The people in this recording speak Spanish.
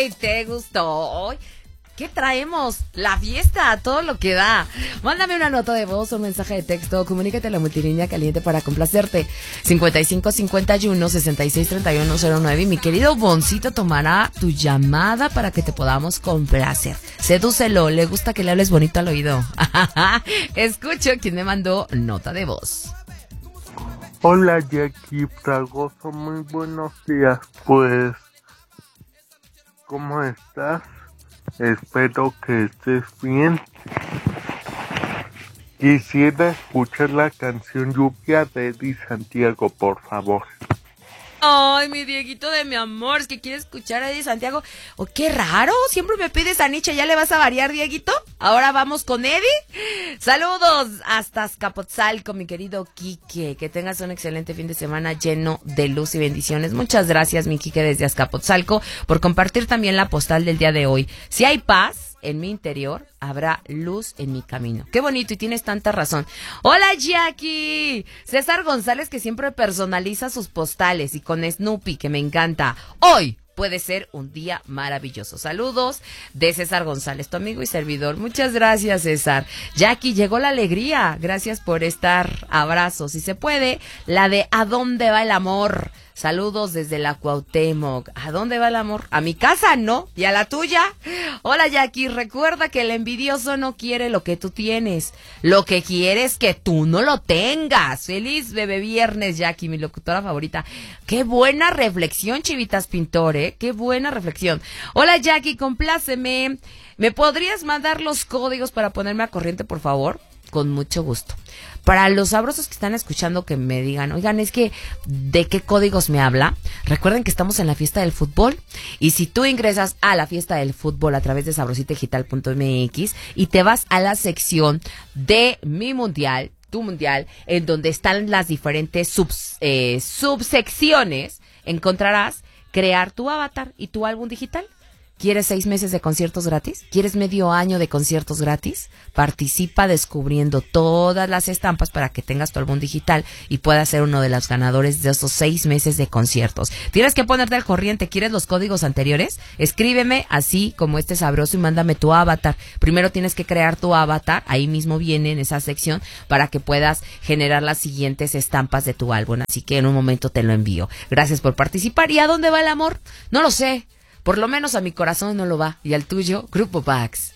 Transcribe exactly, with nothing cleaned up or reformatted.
¡Ay, te gustó! ¿Qué traemos? La fiesta, todo lo que da. Mándame una nota de voz o un mensaje de texto. Comunícate a la multilínea caliente para complacerte. cincuenta y cinco cincuenta y uno sesenta y seis treinta y uno cero nueve. Y mi querido Boncito tomará tu llamada para que te podamos complacer. Sedúcelo, le gusta que le hables bonito al oído. Escucho quién me mandó nota de voz. Hola Jackie Fragoso, muy buenos días. Pues, ¿cómo estás? Espero que estés bien. Quisiera escuchar la canción Lluvia de Eddie Santiago, por favor. Ay, mi Dieguito de mi amor, es que quiere escuchar a Eddie Santiago. Oh, qué raro, siempre me pides a Nietzsche, ¿ya le vas a variar, Dieguito? Ahora vamos con Eddie. Saludos hasta Azcapotzalco, mi querido Quique. Que tengas un excelente fin de semana lleno de luz y bendiciones. Muchas gracias, mi Quique, desde Azcapotzalco, por compartir también la postal del día de hoy. Si hay paz en mi interior, habrá luz en mi camino. Qué bonito, y tienes tanta razón. Hola, Jackie. César González, que siempre personaliza sus postales, y con Snoopy, que me encanta. Hoy puede ser un día maravilloso. Saludos de César González, tu amigo y servidor. Muchas gracias, César. Jackie, llegó la alegría. Gracias por estar. Abrazos. Si se puede, la de ¿a dónde va el amor? Saludos desde la Cuauhtémoc. ¿A dónde va el amor? A mi casa, ¿no? ¿Y a la tuya? Hola, Jackie. Recuerda que el envidioso no quiere lo que tú tienes. Lo que quiere es que tú no lo tengas. Feliz bebé viernes, Jackie, mi locutora favorita. Qué buena reflexión, Chivitas Pintor, ¿eh? Qué buena reflexión. Hola, Jackie, compláceme. ¿Me podrías mandar los códigos para ponerme a corriente, por favor? Con mucho gusto. Para los sabrosos que están escuchando, que me digan, oigan, es que, ¿de qué códigos me habla? Recuerden que estamos en la fiesta del fútbol, y si tú ingresas a la fiesta del fútbol a través de sabrosita digital punto m x y te vas a la sección de Mi Mundial, Tu Mundial, en donde están las diferentes subs, eh, subsecciones, encontrarás crear tu avatar y tu álbum digital. ¿Quieres seis meses de conciertos gratis? ¿Quieres medio año de conciertos gratis? Participa descubriendo todas las estampas para que tengas tu álbum digital y puedas ser uno de los ganadores de esos seis meses de conciertos. Tienes que ponerte al corriente. ¿Quieres los códigos anteriores? Escríbeme así como este sabroso y mándame tu avatar. Primero tienes que crear tu avatar. Ahí mismo viene en esa sección para que puedas generar las siguientes estampas de tu álbum. Así que en un momento te lo envío. Gracias por participar. ¿Y a dónde va el amor? No lo sé. Por lo menos a mi corazón no lo va. ¿Y al tuyo? Grupo Pax.